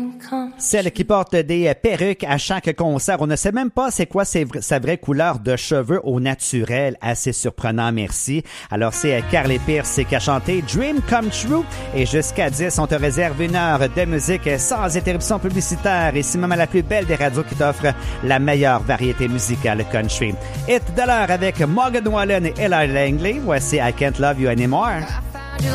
Celle qui porte des perruques à chaque concert. On ne sait même pas c'est quoi sa vraie couleur de cheveux au naturel. Assez surprenant, merci. Alors, c'est Carly Pearce qui a chanté Dream Come True. Et jusqu'à 10, on te réserve une heure de musique sans interruption publicitaire. Et c'est même la plus belle des radios qui t'offre la meilleure variété musicale country. Hit de l'heure avec Morgan Wallen et Ella Langley. Voici I Can't Love You Anymore.